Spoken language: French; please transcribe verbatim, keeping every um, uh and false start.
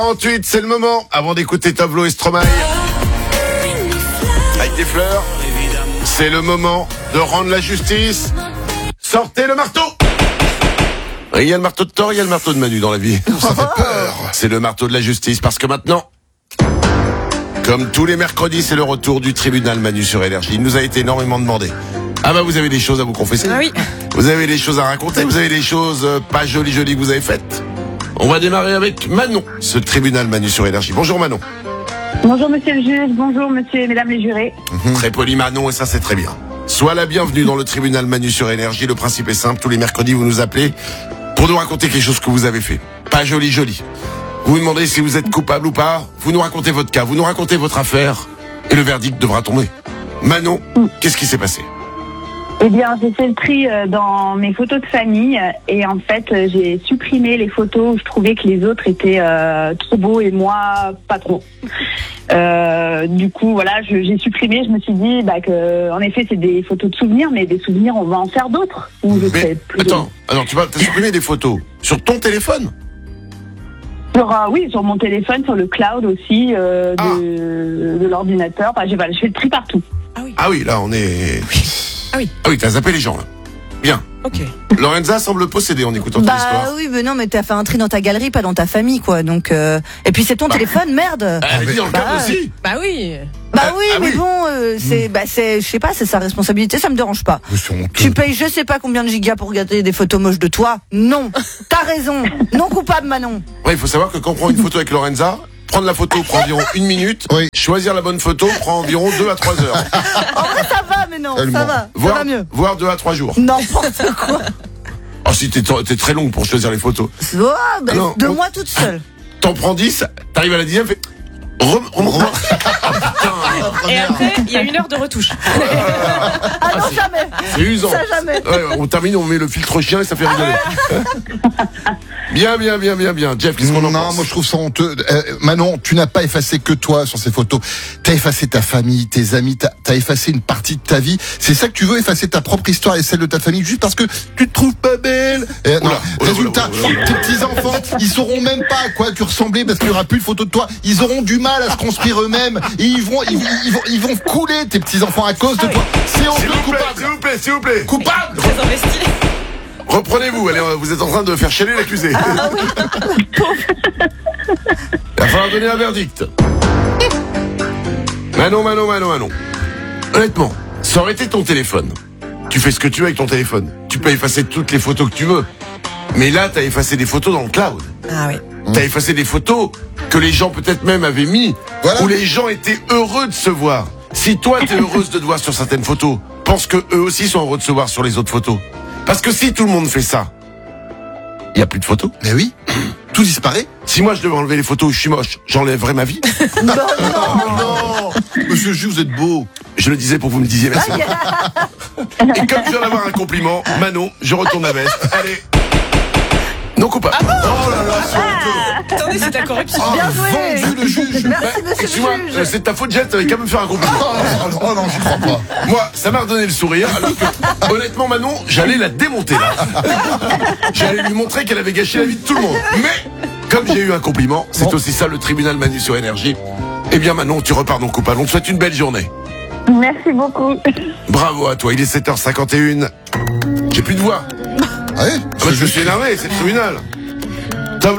quarante-huit, c'est le moment, avant d'écouter Tableau et Stromae. Avec des fleurs, c'est le moment de rendre la justice. Sortez le marteau. Il y a le marteau de Thor, il y a le marteau de Manu dans la vie. Ça fait peur. C'est le marteau de la justice, parce que maintenant, comme tous les mercredis, c'est le retour du tribunal Manu sur Énergie. Il nous a été énormément demandé. Ah bah vous avez des choses à vous confesser. Ah oui. Vous avez des choses à raconter, vous avez des choses euh, pas jolies jolies que vous avez faites. On va démarrer avec Manon, ce tribunal Manu sur Énergie. Bonjour Manon. Bonjour monsieur le juge, bonjour monsieur et mesdames les jurés. Mmh. Très poli Manon, et ça c'est très bien. Sois la bienvenue dans le tribunal Manu sur Énergie. Le principe est simple, tous les mercredis vous nous appelez pour nous raconter quelque chose que vous avez fait. Pas joli joli. Vous vous demandez si vous êtes coupable ou pas, vous nous racontez votre cas, vous nous racontez votre affaire, et le verdict devra tomber. Manon, mmh. Qu'est-ce qui s'est passé ? Eh bien, j'ai fait le tri dans mes photos de famille et en fait, j'ai supprimé les photos où je trouvais que les autres étaient euh, trop beaux et moi, pas trop. Euh, du coup, voilà, je, j'ai supprimé. Je me suis dit bah, que, en effet, c'est des photos de souvenirs, mais des souvenirs, on va en faire d'autres. Où je mais, plus attends, alors tu vas t'as supprimé des photos sur ton téléphone ? Sur, euh, oui, sur mon téléphone, sur le cloud aussi, euh, ah. de, de l'ordinateur. Enfin, j'ai, voilà, je fais le tri partout. Ah oui. Ah oui, là, on est... Ah oui. Ah oui, t'as zappé les gens, là. Bien. Ok. Lorenza semble possédée en écoutant bah, ton histoire. Bah oui, mais non, mais t'as fait un tri dans ta galerie, pas dans ta famille, quoi. Donc, euh... et puis c'est ton bah. téléphone, merde. Ah, elle dit dans le cadre aussi. Bah oui. Bah oui, ah, mais oui. bon, euh, c'est, bah c'est, je sais pas, c'est sa responsabilité, ça me dérange pas. Tu payes je sais pas combien de gigas pour regarder des photos moches de toi. Non. T'as raison. Non coupable, Manon. Ouais, il faut savoir que quand on prend une photo avec Lorenza, prendre la photo prend environ une minute. Oui. Choisir la bonne photo prend environ deux à trois heures. En vrai, ça va, mais non, Tellement. ça va. Voire, ça va mieux. Voire deux à trois jours. N'importe quoi. Oh, si t'es, t'es très longue pour choisir les photos. Oh, bah, Alors, de on... moi toute seule. T'en prends dix, t'arrives à la dixième, fais. Rem, rem, rem. Oh, et après, il y a une heure de retouche. Ah non, jamais. C'est usant. Ça, jamais. Ouais, on termine, on met le filtre chien et ça fait rigoler. Bien, bien, bien, bien, bien. Jeff, qu'est-ce qu'on en Non, pense ? moi je trouve ça honteux. Euh, Manon, tu n'as pas effacé que toi sur ces photos. T'as effacé ta famille, tes amis, t'as, t'as effacé une partie de ta vie. C'est ça que tu veux, effacer ta propre histoire et celle de ta famille juste parce que tu te trouves pas belle. Euh, non, oula, résultat, oula, oula, oula. tes petits-enfants, ils sauront même pas à quoi tu ressemblais parce qu'il y aura plus de photos de toi. Ils auront du mal à se construire eux-mêmes et ils vont, ils, ils vont, ils vont couler tes petits-enfants à cause de toi. C'est honteux, coupable. S'il vous plaît, s'il vous plaît. Coupable. Très investi. Reprenez-vous, allez, vous êtes en train de faire chialer l'accusé. Ah oui. Il va falloir donner un verdict. Manon, Manon, Manon, Manon. Honnêtement, ça aurait été ton téléphone. Tu fais ce que tu veux avec ton téléphone. Tu peux effacer toutes les photos que tu veux. Mais là, t'as effacé des photos dans le cloud. Ah oui. T'as effacé des photos que les gens peut-être même avaient mis, voilà. Où les gens étaient heureux de se voir. Si toi, t'es heureuse de te voir sur certaines photos, pense que eux aussi sont heureux de se voir sur les autres photos. Parce que si tout le monde fait ça, il n'y a plus de photos. Mais oui, tout disparaît. Si moi je devais enlever les photos où je suis moche, j'enlèverais ma vie. Non, non, non. Monsieur le juge, vous êtes beau. Je le disais pour que vous me disiez merci. Et comme je viens d'avoir un compliment, Manon, je retourne ma veste. Allez. Non coupable. Ah bon oh là là, c'est ah. Attendez, c'est ta corruption. Oh, bien joué. Vendu le juge. Merci, bah, monsieur le juge. Euh, c'est ta faute, Jet, t'avais qu'à me faire un compliment. Oh, oh, oh non, j'y crois pas. Moi, ça m'a redonné le sourire, alors que, honnêtement, Manon, j'allais la démonter, là. J'allais lui montrer qu'elle avait gâché la vie de tout le monde. Mais, comme j'ai eu un compliment, c'est bon. Aussi ça le tribunal Manu sur Énergie. Eh bien, Manon, tu repars non coupable. On te souhaite une belle journée. Merci beaucoup. Bravo à toi, il est sept heures cinquante et une. J'ai plus de voix. Ah oui, ah bah, je suis énervé, c'est le tribunal.